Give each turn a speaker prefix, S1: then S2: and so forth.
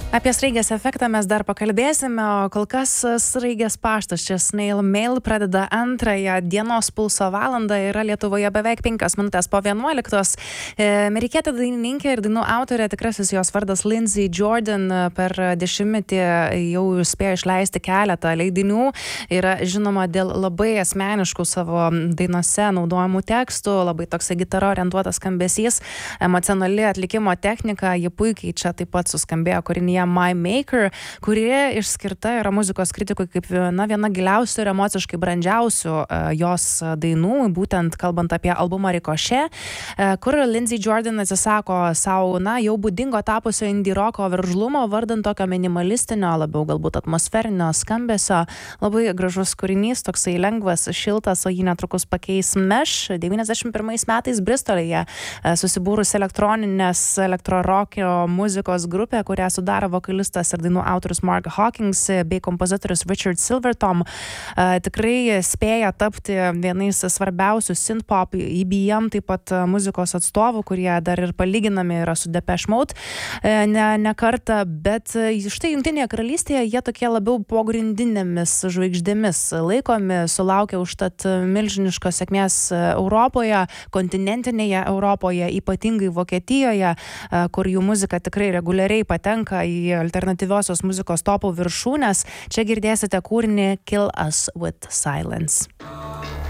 S1: Apie sraigės efektą mes dar pakalbėsime, o kol kas sraigės paštas čia Snail Mail pradeda antrąją dienos pulso valandą, yra Lietuvoje beveik 5 minutės po 11. Amerikietė dainininkė ir dainų autorė, tikrasis jos vardas Lindsay Jordan, per dešimtmetį jau spėjo išleisti keletą leidinių, yra žinoma dėl labai asmeniškų savo dainose naudojamų tekstų, labai toksai gitara orientuotas skambesys, emocionali atlikimo technika, ji puikiai čia taip pat suskambėjo kūrinyje My Maker, kurie išskirta yra muzikos kritikui kaip viena giliausių ir emociškai brandžiausių jos dainų, būtent kalbant apie albumą Ricochet, kur Lindsay Jordan atsisako savo, jau būdingo tapusio indie roko veržlumo, vardant tokio minimalistinio, labiau galbūt atmosferinio skambesio. Labai gražus kūrinys, toksai lengvas, šiltas, o jį netrukus pakeis Mesh. 91 metais Bristolyje susibūrus elektroninės elektrorokio muzikos grupė, kurią sudaro vokalistas ir dainų autorius Mark Hawkins bei kompozitorius Richard Silverton, tikrai spėja tapti vienais svarbiausių synthpop, EBM, taip pat muzikos atstovų, kurie dar ir palyginami yra su Depeche Mode ne kartą, bet štai Jungtinėje karalystėje jie tokie labiau pogrindinėmis žvaigždėmis laikomi, sulaukia užtat milžiniškos sėkmės Europoje, kontinentinėje Europoje, ypatingai Vokietijoje, kur jų muzika tikrai reguliariai patenka į alternatyviosios muzikos topų viršūnes. Čia girdėsite kūrinį Kill Us With Silence.